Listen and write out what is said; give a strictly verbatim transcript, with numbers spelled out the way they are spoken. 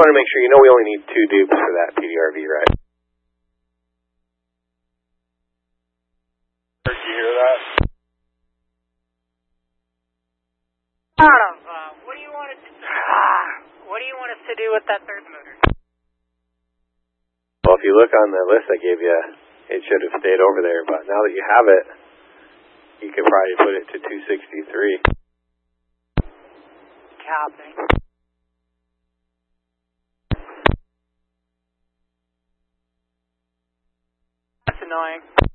want to make sure, you know we only need two dupes for that P D R V, right? Did you hear that? Out of, uh, what do you want us to, ah, what do you want us to do with that third motor? Well, if you look on the list I gave you, it should have stayed over there, but now that you have it, you could probably put it to two sixty-three. Copy. That's annoying.